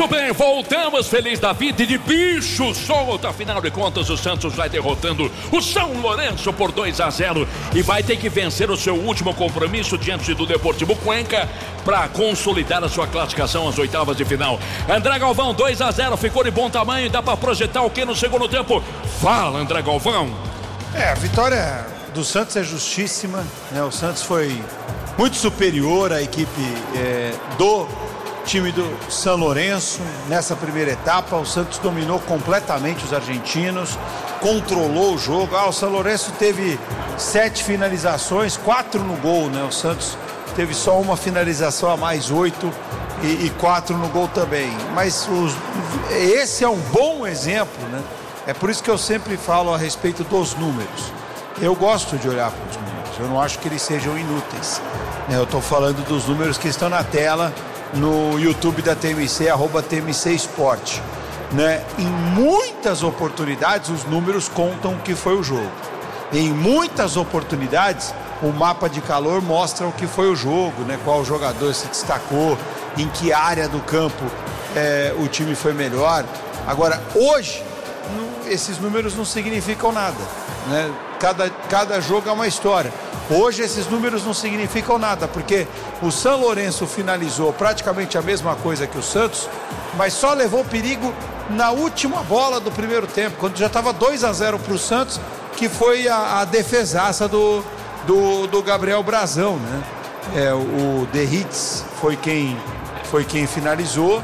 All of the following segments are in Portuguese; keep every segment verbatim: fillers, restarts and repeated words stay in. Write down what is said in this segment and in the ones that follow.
Muito bem, voltamos feliz da vida e de bicho solto. Afinal de contas, o Santos vai derrotando o São Lourenço por dois a zero e vai ter que vencer o seu último compromisso diante do Deportivo Cuenca para consolidar a sua classificação às oitavas de final. André Galvão, dois a zero, ficou de bom tamanho. Dá para projetar o que no segundo tempo? Fala, André Galvão. É, a vitória do Santos é justíssima, né? O Santos foi muito superior à equipe é, do time do São Lourenço. Nessa primeira etapa, o Santos dominou completamente os argentinos, controlou o jogo. Ah, o São Lourenço teve sete finalizações, quatro no gol, né? O Santos teve só uma finalização a mais, oito e, e quatro no gol também. Mas os, esse é um bom exemplo, né? É por isso que eu sempre falo a respeito dos números. Eu gosto de olhar para os números, eu não acho que eles sejam inúteis. Eu estou falando dos números que estão na tela no YouTube da T M C, arroba T M C Esporte, né? Em muitas oportunidades os números contam o que foi o jogo. Em muitas oportunidades o mapa de calor mostra o que foi o jogo, né? Qual jogador se destacou, em que área do campo é, o time foi melhor. Agora, hoje, não, esses números não significam nada, né? Cada, cada jogo é uma história. Hoje esses números não significam nada, porque o São Lourenço finalizou praticamente a mesma coisa que o Santos, mas só levou perigo na última bola do primeiro tempo, quando já estava dois a zero para o Santos, que foi a, a defesaça do, do, do Gabriel Brazão, né? É, o Derritz foi quem, foi quem finalizou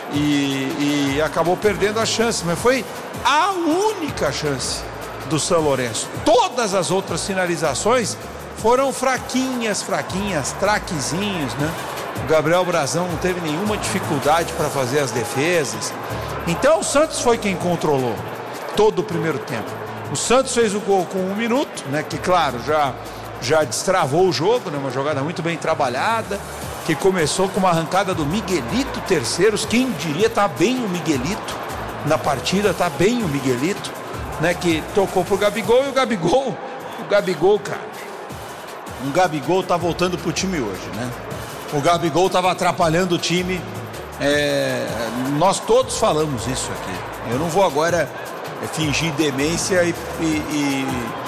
e, e acabou perdendo a chance, mas foi a única chance do São Lourenço. Todas as outras finalizações foram fraquinhas, fraquinhas, traquezinhos, né? O Gabriel Brazão não teve nenhuma dificuldade para fazer as defesas. Então o Santos foi quem controlou todo o primeiro tempo. O Santos fez o gol com um minuto, né? Que claro, já, já destravou o jogo, né? Uma jogada muito bem trabalhada, que começou com uma arrancada do Miguelito Terceiros. Quem diria, tá bem o Miguelito na partida, tá bem o Miguelito, né? Que tocou pro Gabigol e o Gabigol, o Gabigol, cara. O Gabigol tá voltando pro time hoje, né? O Gabigol tava atrapalhando o time. É, nós todos falamos isso aqui. Eu não vou agora é, fingir demência e, e, e,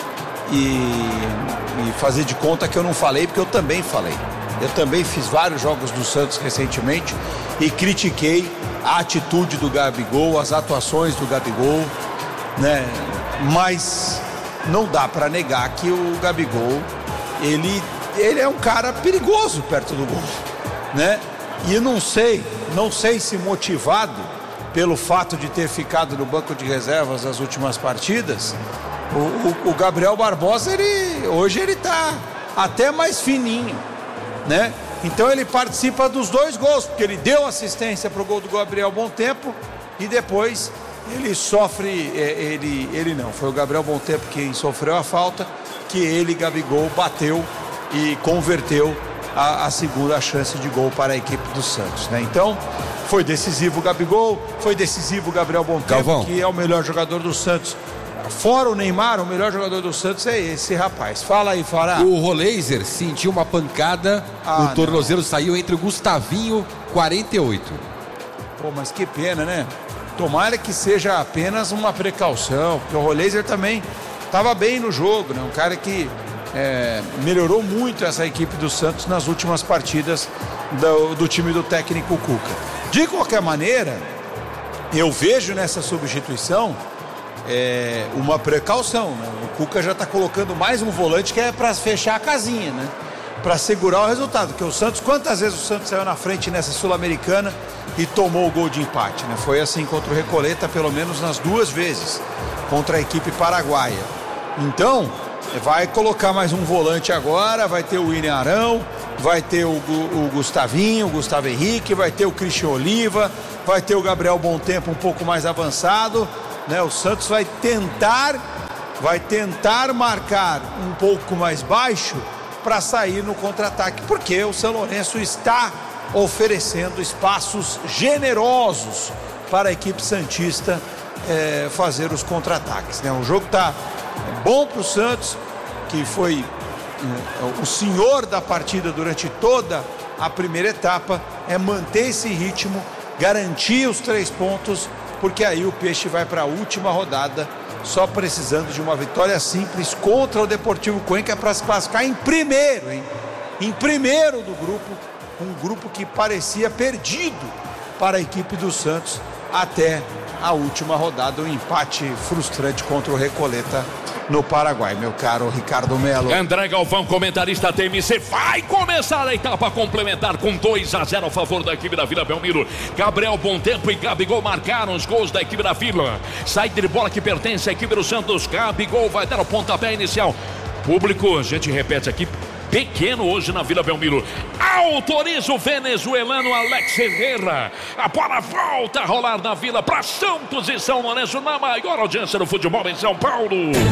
e, e fazer de conta que eu não falei, porque eu também falei. Eu também fiz vários jogos do Santos recentemente e critiquei a atitude do Gabigol, as atuações do Gabigol, né? Mas não dá para negar que o Gabigol Ele, ele é um cara perigoso perto do gol, né? E não sei, não sei se motivado pelo fato de ter ficado no banco de reservas nas últimas partidas, o, o, o Gabriel Barbosa, ele, hoje ele tá até mais fininho, né? Então ele participa dos dois gols, porque ele deu assistência pro gol do Gabriel Bom Tempo e depois ele sofre, ele, ele não, foi o Gabriel Bom Tempo quem sofreu a falta, que ele, Gabigol, bateu e converteu a, a segunda chance de gol para a equipe do Santos, né? Então, foi decisivo o Gabigol, foi decisivo o Gabriel Bom Tempo, Galvão, que é o melhor jogador do Santos. Fora o Neymar, o melhor jogador do Santos é esse rapaz. Fala aí, Fará. O Roleiser sentiu uma pancada, ah, o tornozelo não. Saiu entre o Gustavinho, quarenta e oito. Pô, mas que pena, né? Tomara que seja apenas uma precaução, porque o Roleiser também estava bem no jogo, né? Um cara que é, melhorou muito essa equipe do Santos nas últimas partidas do, do time do técnico Cuca. De qualquer maneira, eu vejo nessa substituição é, uma precaução, né? O Cuca já está colocando mais um volante que é para fechar a casinha, né? Para segurar o resultado, porque o Santos, quantas vezes o Santos saiu na frente nessa Sul-Americana e tomou o gol de empate, né? Foi assim contra o Recoleta pelo menos nas duas vezes, contra a equipe paraguaia. Então, vai colocar mais um volante agora, vai ter o William Arão, vai ter o, o Gustavinho, o Gustavo Henrique, vai ter o Christian Oliva, vai ter o Gabriel Bom Tempo um pouco mais avançado, né? O Santos vai tentar, vai tentar marcar um pouco mais baixo para sair no contra-ataque, porque o São Lourenço está oferecendo espaços generosos para a equipe santista é, fazer os contra-ataques, né? O jogo está bom para o Santos, que foi é, o senhor da partida durante toda a primeira etapa, é manter esse ritmo garantir os três pontos, porque aí o Peixe vai para a última rodada, só precisando de uma vitória simples contra o Deportivo Cuenca para se classificar em primeiro, hein? Em primeiro do grupo, um grupo que parecia perdido para a equipe do Santos até a última rodada, um empate frustrante contra o Recoleta no Paraguai, meu caro Ricardo Melo. André Galvão, comentarista T M C, vai começar a etapa complementar com dois a zero a favor da equipe da Vila Belmiro. Gabriel Bontempo e Gabigol marcaram os gols da equipe da Vila. Saída de bola que pertence à equipe do Santos. Gabigol vai dar o pontapé inicial. Público, a gente repete aqui, pequeno hoje na Vila Belmiro. Autoriza o venezuelano Alex Herrera. A bola volta a rolar na Vila para Santos e São Lourenço, na maior audiência do futebol em São Paulo.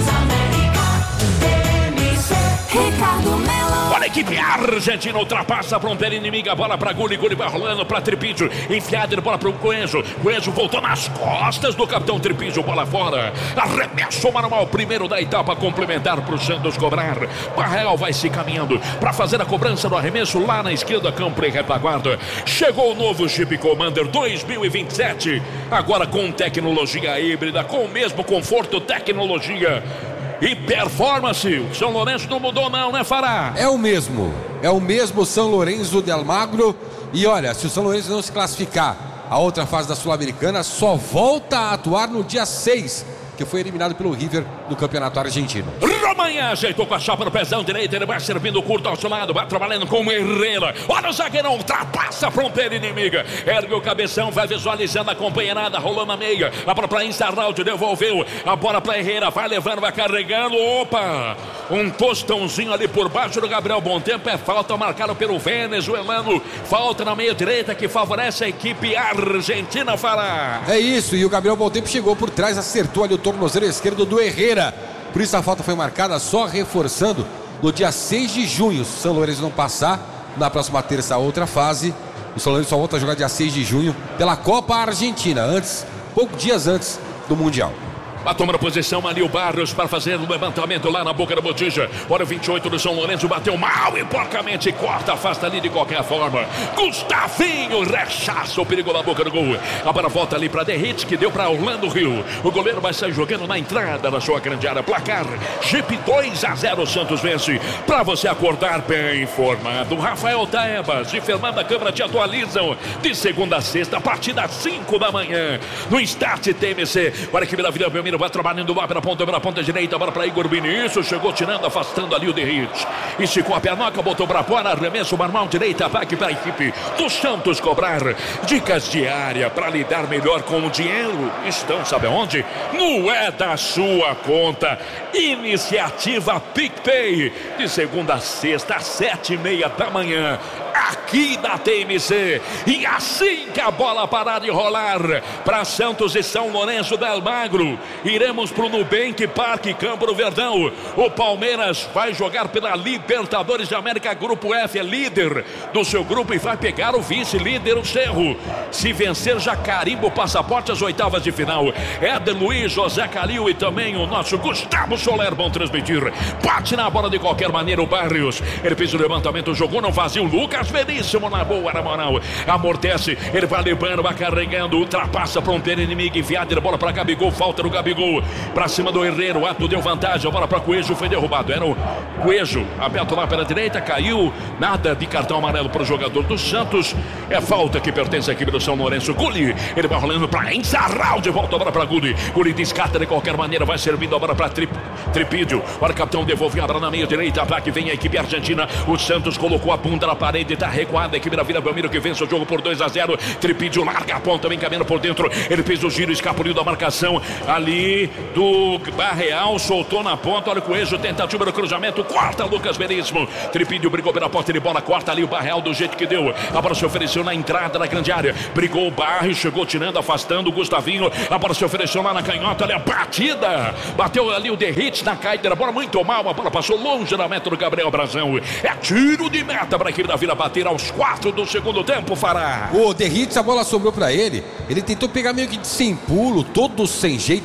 Olha a equipe argentina ultrapassa a fronteira inimiga. Bola para Gulli, Gulli vai rolando para Tripídio. Enfiada de bola para o Coenzo. Coenzo voltou nas costas do capitão Tripídio. Bola fora. Arremesso manual. Primeiro da etapa complementar para o Santos cobrar. Barreal vai se caminhando para fazer a cobrança do arremesso lá na esquerda. Campo e retaguarda. Chegou o novo Jeep Commander dois mil e vinte e sete. Agora com tecnologia híbrida, com o mesmo conforto, tecnologia e performance. O São Lourenço não mudou não, né, Fará? É o mesmo, é o mesmo São Lourenço de Almagro. E olha, se o São Lourenço não se classificar a outra fase da Sul-Americana, só volta a atuar no dia seis, que foi eliminado pelo River no Campeonato Argentino. Romanha ajeitou com a chapa no pezão direito, ele vai servindo curto ao seu lado, vai trabalhando com o Herrera. Olha o zagueirão, ultrapassa a fronteira inimiga, ergue o cabeção, vai visualizando a companheirada, rolou na meia, a bola para Insarralde, devolveu, a bola para Herrera, vai levando, vai carregando, opa, um tostãozinho ali por baixo do Gabriel Bontempo, é falta marcada pelo venezuelano, falta na meia direita que favorece a equipe argentina, Fará. É isso, e o Gabriel Bontempo chegou por trás, acertou ali o tornozelo esquerdo do Herrera. Por isso a falta foi marcada, só reforçando no dia seis de junho. Se o São Lourenço não passar, na próxima terça, a outra fase, o São Lourenço só volta a jogar dia seis de junho pela Copa Argentina, antes, poucos dias antes do Mundial. Vai tomar a posição ali o Barros para fazer o levantamento lá na boca da botija. Hora vinte e oito do São Lourenço, bateu mal e porcamente corta, afasta ali de qualquer forma. Gustavinho rechaça o perigo na boca do gol. A bola volta ali para Derrite, que deu para Orlando Rio. O goleiro vai sair jogando na entrada da sua grande área. Placar, Jeep dois a zero, Santos vence. Para você acordar bem informado, Rafael Taebas e Fernanda Câmara te atualizam de segunda a sexta, a partir das cinco da manhã, no Start T M C. Olha que Vila Belmiro vai trabalhando lá pela ponta, pela ponta direita, bola para Igor Vinícius, chegou tirando, afastando ali o Derrite, esticou a pernoca, botou para fora, arremesso, manual direita, ataque para a equipe do Santos cobrar. Dicas de área para lidar melhor com o dinheiro estão, sabe aonde? No É da Sua Conta. Iniciativa PicPay, de segunda a sexta, às sete e meia da manhã, aqui da T M C. E assim que a bola parar de rolar para Santos e São Lourenço del Almagro, iremos para o Nubank Parque Campo do Verdão. O Palmeiras vai jogar pela Libertadores de América, Grupo F, é líder do seu grupo e vai pegar o vice-líder, o Cerro. Se vencer, já carimba o passaporte às oitavas de final. Éder Luiz, José Calil e também o nosso Gustavo Soler vão transmitir. Bate na bola de qualquer maneira o Barrios, ele fez o levantamento, jogou no vazio, Lucas Veríssimo na boa, na moral, amortece, ele vai levando, vai carregando, ultrapassa a fronteira inimiga, enfiada de bola para Gabigol, falta no Gabigol, pra cima do Herrera, o Ato deu vantagem, a bola pra Coelho, foi derrubado, era o Coelho, aberto lá pela direita, caiu, nada de cartão amarelo pro jogador do Santos, é falta que pertence à equipe do São Lourenço. Gulli, ele vai rolando pra Ensarral, de volta a bola pra Gulli, Gulli descarta de qualquer maneira, vai servindo a bola pra Trip, Tripídio, olha o capitão devolveu a bola na meia direita, ataque vem a equipe argentina, o Santos colocou a bunda na parede, tá recuada, a equipe da Vila Belmiro que vence o jogo por dois a zero, Tripídio larga a ponta, vem caminhando por dentro, ele fez o giro, escapuliu da marcação, ali do Barreal, soltou na ponta, olha o Coelho, tentativa do cruzamento, corta Lucas Veríssimo, Tripídio brigou pela porta de bola, corta ali o Barreal do jeito que deu, a bola se ofereceu na entrada da grande área, brigou o Barre, chegou tirando, afastando o Gustavinho, a bola se ofereceu lá na canhota, olha a batida, bateu ali o Derrite na caída da bola, muito mal, a bola passou longe da meta do Gabriel Brazão, é tiro de meta para a equipe da Vila bater aos quatro do segundo tempo, Fará. O Derrite, a bola sobrou para ele, ele tentou pegar meio que sem pulo, todo sem jeito,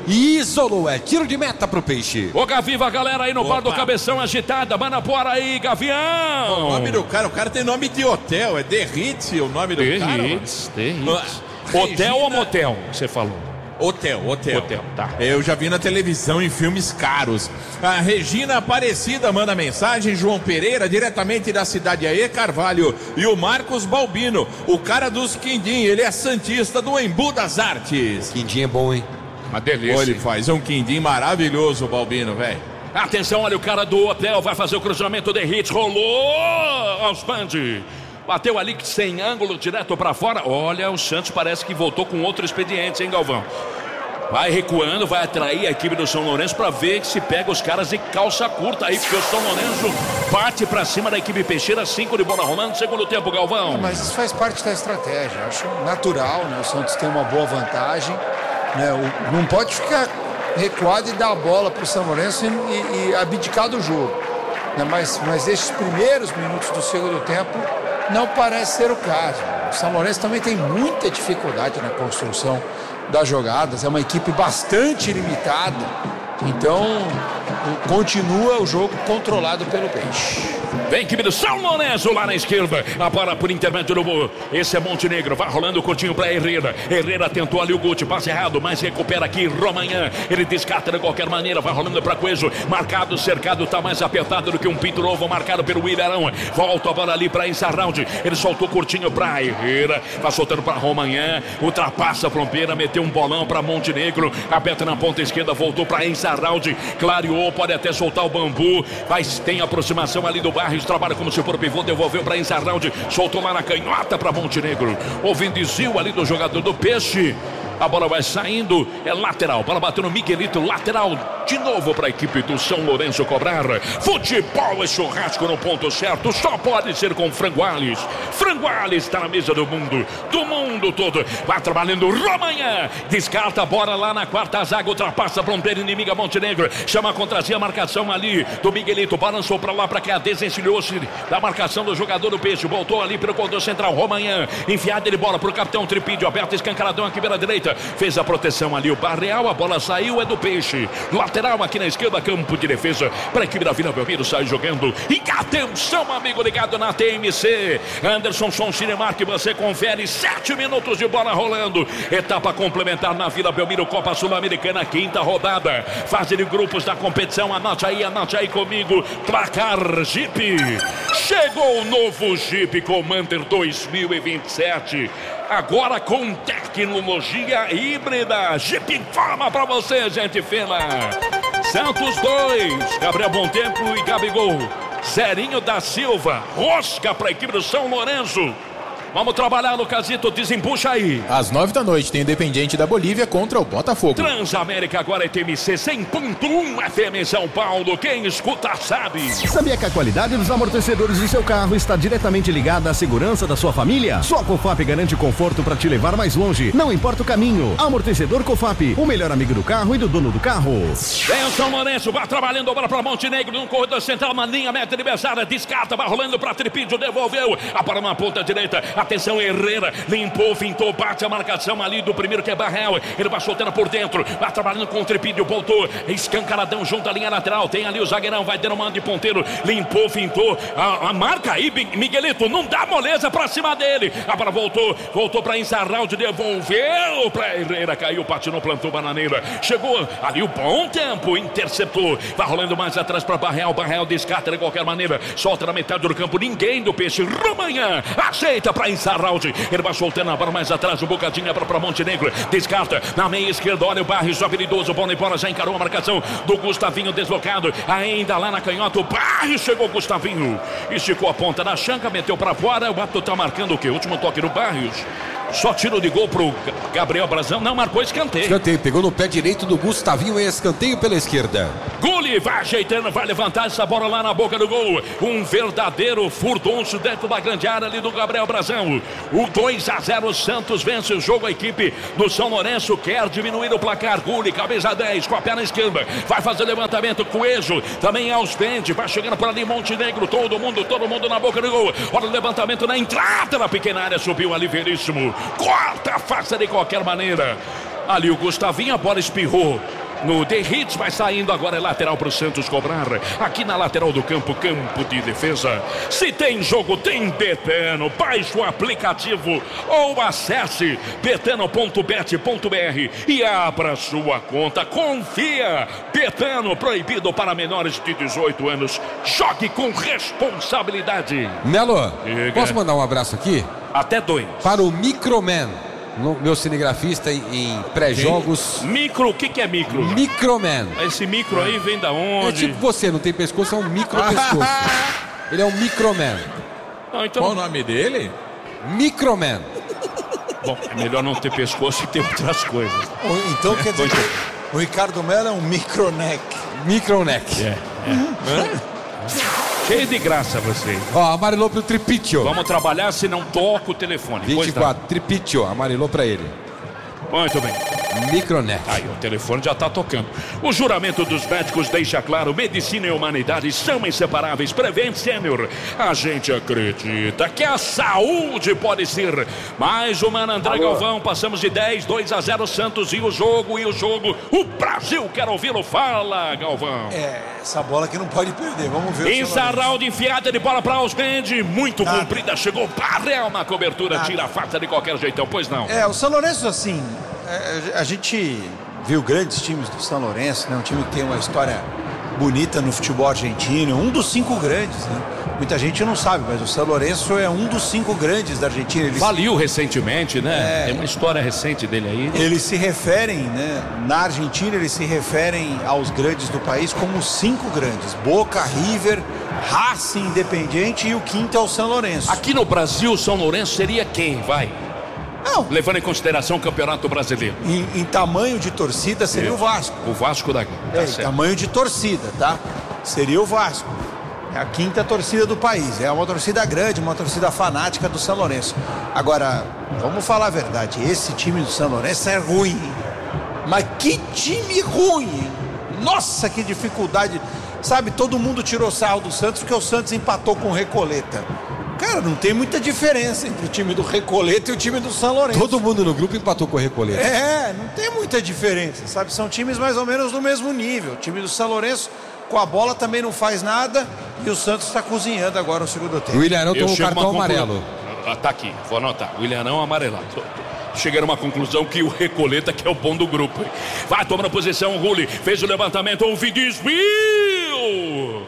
e isolou. É tiro de meta pro Peixe. Ô, Gaviva, galera aí no bar do Cabeção agitada. Manda bora aí, Gavião. O nome do cara, o cara tem nome de hotel. É The Ritz o nome do The cara. Ritz, The Ritz. Ah, Hotel Regina... ou motel, você falou? Hotel, hotel. Hotel, tá. Eu já vi na televisão em filmes caros. A Regina Aparecida manda mensagem, João Pereira, diretamente da cidade aí, Carvalho. E o Marcos Balbino, o cara dos quindim, ele é santista do Embu das Artes. Quindim é bom, hein? Uma delícia. Pô, ele faz um quindim maravilhoso, Balbino, velho. Atenção, olha o cara do hotel, vai fazer o cruzamento de hits, rolou aos bande. Bateu ali sem ângulo, direto pra fora. Olha, o Santos parece que voltou com outro expediente, hein, Galvão? Vai recuando, vai atrair a equipe do São Lourenço pra ver se pega os caras de calça curta aí, porque o São Lourenço bate pra cima da equipe peixeira, cinco de bola rolando, segundo tempo, Galvão. Mas isso faz parte da estratégia, acho natural, né? O Santos tem uma boa vantagem, né? O, não pode ficar recuado e dar a bola pro São Lourenço e, e, e abdicar do jogo, né? Mas, mas esses primeiros minutos do segundo tempo não parece ser o caso. O São Lourenço também tem muita dificuldade na construção das jogadas, é uma equipe bastante limitada, então continua o jogo controlado pelo Peixe. Vem equipe do São Lourenço lá na esquerda, a bola por intermédio do... Esse é Montenegro, vai rolando curtinho pra Herrera. Herrera tentou ali o Guti, passe errado, mas recupera aqui Romanhã. Ele descarta de qualquer maneira, vai rolando pra Coelho. Marcado, cercado, tá mais apertado do que um pinto novo, marcado pelo Ilharão. Volta a bola ali pra Ensarralde. Ele soltou curtinho pra Herrera, vai soltando pra Romanhã. Ultrapassa a fronteira, meteu um bolão pra Montenegro. Aperta na ponta esquerda, voltou pra Ensarralde. Clareou, pode até soltar o bambu. Mas tem aproximação ali do Barrios, trabalha como se for pivô, devolveu para Ensarralde, soltou lá na canhota para Montenegro. Houve desvio ali do jogador do Peixe. A bola vai saindo, é lateral. Bola bateu no Miguelito, lateral de novo para a equipe do São Lourenço cobrar. Futebol é churrasco no ponto certo, só pode ser com Frangoales. Frangoales está na mesa do mundo, do mundo todo. Vai trabalhando Romanhã, descarta a bola lá na quarta zaga, ultrapassa a fronteira inimiga Montenegro. Chama a contrazia, a marcação ali do Miguelito, balançou para lá para cá, desencilhou-se da marcação do jogador do Peixe. Voltou ali pelo corredor central, Romanhã, enfiada de bola para o capitão Tripídio, aberto, escancaradão aqui pela direita. Fez a proteção ali o Barreal, a bola saiu, é do Peixe. Lateral aqui na esquerda, campo de defesa para a equipe da Vila Belmiro, sai jogando. E atenção, amigo ligado na T M C. Anderson Som Cinemark, você confere, sete minutos de bola rolando. Etapa complementar na Vila Belmiro, Copa Sul-Americana, quinta rodada. Fase de grupos da competição, anote aí, anote aí comigo. Placar Jeep. Chegou o novo Jeep Commander dois mil e vinte e sete. Agora com tecnologia híbrida. Jeep informa pra você, gente fina. Santos dois, Gabriel Bom Tempo e Gabigol. Zerinho da Silva, rosca pra equipe do São Lourenço. Vamos trabalhar, Lucasito, desembucha aí. Às nove da noite tem Independiente da Bolívia contra o Botafogo. Transamérica agora é T M C cem ponto um F M em São Paulo. Quem escuta sabe. Sabia que a qualidade dos amortecedores do seu carro está diretamente ligada à segurança da sua família? Só a Cofap garante conforto para te levar mais longe. Não importa o caminho. Amortecedor Cofap, o melhor amigo do carro e do dono do carro. Vem o São Lourenço, vai trabalhando a bola para Montenegro no corredor central, uma linha meta adversária, descarta, vai rolando para Tripídio, devolveu a bola na ponta direita. Atenção, Herrera, limpou, fintou, bate a marcação ali do primeiro que é Barreal. Ele vai soltando por dentro, vai trabalhando com o Tripídio, voltou, escancaradão junto à linha lateral. Tem ali o zagueirão, vai dando mando de ponteiro, limpou, fintou, a, a marca aí, Miguelito, não dá moleza pra cima dele. A bola voltou, voltou pra Ensarralde, devolveu pra Herrera, caiu, patinou, plantou bananeira. Chegou ali o Bom Tempo, interceptou, vai rolando mais atrás pra Barreal. Barreal descarta de qualquer maneira, solta na metade do campo, ninguém do Peixe. Romanhã ajeita pra Ensarralde. Ele vai soltando a bola mais atrás, um bocadinho para Montenegro, descarta na meia esquerda, olha o Barrios, habilidoso, bola e bola, já encarou a marcação do Gustavinho deslocado, ainda lá na canhota, o Barrios chegou, Gustavinho, esticou a ponta da chanca, meteu para fora, o Bato tá marcando o quê? Último toque do Barrios. Só tiro de gol pro Gabriel Brazão, não marcou escanteio. Escanteio, pegou no pé direito do Gustavinho e escanteio pela esquerda. Guli vai ajeitando, vai levantar essa bola lá na boca do gol. Um verdadeiro furdunço dentro da grande área ali do Gabriel Brazão. O dois a zero, Santos vence o jogo, a equipe do São Lourenço quer diminuir o placar. Guli, camisa dez, com a perna esquerda, vai fazer levantamento, Coelho, também aos pentes, vai chegando por ali Montenegro, todo mundo, todo mundo na boca do gol. Olha o levantamento na entrada na pequena área, subiu ali Veríssimo. Corta, faça de qualquer maneira. Ali o Gustavinho, a bola espirrou no The Hits, vai saindo agora, é lateral para o Santos cobrar. Aqui na lateral do campo, campo de defesa. Se tem jogo, tem Betano. Baixe o aplicativo ou acesse betano ponto bet ponto br e abra sua conta. Confia. Betano, proibido para menores de dezoito anos. Jogue com responsabilidade. Melo, Diga. Posso mandar um abraço aqui? Até dois. Para o Microman, no, meu cinegrafista em, em pré-jogos. Micro, o que, que é micro? Microman. Esse micro aí vem da É onde? tipo você, não tem pescoço, é um micro pescoço. Ele é um Microman. Ah, então... Qual o nome dele? Microman. Bom, é melhor não ter pescoço e ter outras coisas. Então quer dizer que o Ricardo Mello é um microneck. Microneck. É, é. Cheio de graça você. Ó, amarelou pro Tripicchio. Vamos trabalhar se não toca o telefone. vinte e quatro, Tripicchio, amarelou pra ele. Muito bem. Microneck. Aí, o telefone já tá tocando. O juramento dos médicos deixa claro: medicina e humanidade são inseparáveis. Prevent Senior. A gente acredita que a saúde pode ser mais humana. André Alô. Galvão, passamos de dez, dois a zero Santos. E o jogo, e o jogo. O Brasil quer ouvi-lo. Fala, Galvão. É, essa bola que não pode perder. Vamos ver o Ensarral de enfiada de bola para Osmendi. Muito Nada. comprida. Chegou para uma cobertura. Nada. Tira a faca de qualquer jeitão. Pois não. É, o São Lourenço, assim, é, a gente viu grandes times do São Lourenço, né? Um time que tem uma história bonita no futebol argentino, um dos cinco grandes, né? Muita gente não sabe, mas o São Lourenço é um dos cinco grandes da Argentina. Eles, Faliu recentemente, né? É. Tem uma história recente dele aí. eles se referem, né? Na Argentina, eles se referem aos grandes do país como os cinco grandes: Boca, River, Racing, Independiente, e o quinto é o São Lourenço. Aqui no Brasil, o São Lourenço seria quem? Vai. Não, Levando em consideração o Campeonato Brasileiro. em, em tamanho de torcida seria o Vasco. O Vasco da Gama. É, Tá em certo. tamanho de torcida, tá? Seria o Vasco. É a quinta torcida do país. É uma torcida grande, uma torcida fanática do São Lourenço. Agora, vamos falar a verdade. Esse time do São Lourenço é ruim. Mas que time ruim, hein? Nossa, que dificuldade. Sabe, todo mundo tirou sarro do Santos porque o Santos empatou com o Recoleta. Cara, não tem muita diferença entre o time do Recoleta e o time do São Lourenço. Todo mundo no grupo empatou com o Recoleta. É, não tem muita diferença, sabe? São times mais ou menos do mesmo nível. O time do São Lourenço, com a bola, também não faz nada. E o Santos está cozinhando agora no segundo O tempo. Willian tomou um chego a cartão uma conclu- amarelo. Ah, tá aqui, vou anotar. O Ilhanão amarelado. Cheguei a uma conclusão que o Recoleta que é o bom do grupo. Vai tomando posição, o Rulli fez o levantamento, houve desvio.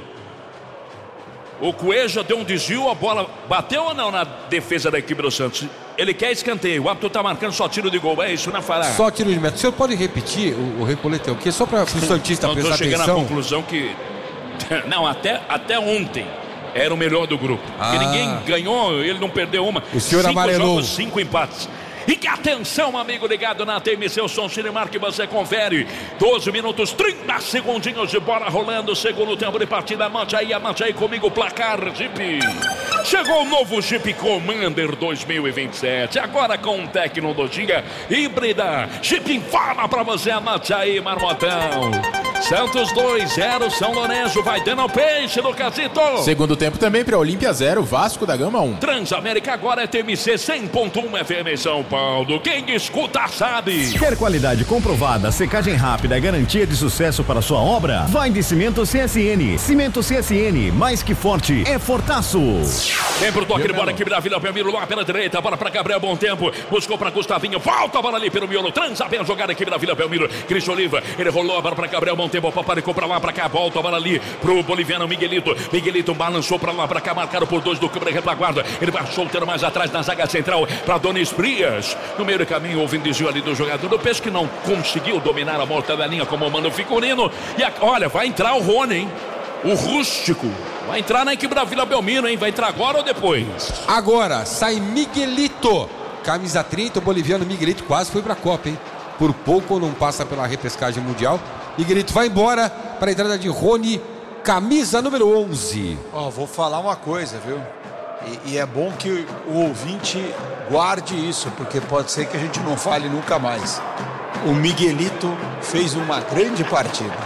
O Cueja deu um desvio, a bola bateu ou não na defesa da equipe do Santos? Ele quer escanteio, o árbitro tá marcando só tiro de gol, é isso, né, Fará? Só tiro de meta. O senhor pode repetir o, o Recoleta? O que? Só para o Santista Não, tô prestar chegando à atenção. conclusão que... Não, até, até ontem era o melhor do grupo. Porque Ah. ninguém ganhou, ele não perdeu uma. O senhor cinco amarelou. jogos, cinco empates. E que atenção, amigo ligado na T M C, o Som Cinemark, que você confere. doze minutos, trinta segundinhos de bola rolando. Segundo tempo de partida, mante aí, mante aí comigo, placar Jeep. Chegou o novo Jeep Commander dois mil e vinte e sete. Agora com tecnologia híbrida. Jeep informa pra você, mante aí, marmotão. Santos dois zero, São Lourenço vai dando ao peixe do Casito. Segundo tempo também para Olímpia zero, Vasco da Gama um. Transamérica agora é T M C cem ponto um F M em São Paulo. Quem escuta sabe. Quer qualidade comprovada, secagem rápida e garantia de sucesso para sua obra? Vai de Cimento C S N. Cimento C S N, mais que forte, é fortaço. Vem pro toque de bola, equipe da Vila Belmiro lá pela direita, bola pra Gabriel, bom tempo, buscou pra Gustavinho, volta a bola ali pelo miolo, transa bem a jogada, equipe da Vila Belmiro, Cristo Oliva, ele rolou a bola pra Gabriel, bom tempo, paparicou pra lá, pra cá, volta a bola ali pro boliviano Miguelito, Miguelito balançou pra lá, pra cá, marcado por dois do câmera retaguarda, ele vai solteiro mais atrás na zaga central, pra Donis Frias, no meio do caminho, houve um desvio ali do jogador do Peixe, que não conseguiu dominar a mortadelinha como manda o Figurino, e a, olha, vai entrar o Rony, hein? O rústico vai entrar na equipe da Vila Belmiro, hein? Vai entrar agora ou depois? Agora sai Miguelito. Camisa trinta, o boliviano Miguelito quase foi pra Copa, hein? Por pouco não passa pela repescagem mundial. Miguelito vai embora para a entrada de Rony, camisa número onze. Ó, vou falar uma coisa, viu? E, e é bom que o ouvinte guarde isso, porque pode ser que a gente não fale nunca mais. O Miguelito fez uma grande partida.